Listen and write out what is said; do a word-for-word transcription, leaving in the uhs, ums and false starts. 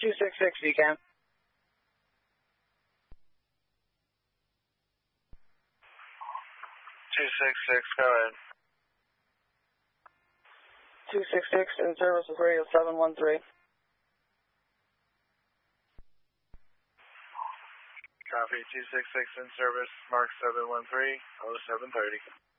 two six six, V CAM. two six six, go ahead. two six six, in service with radio seven one three. Copy, two six six in service, mark seven one three, oh seven thirty.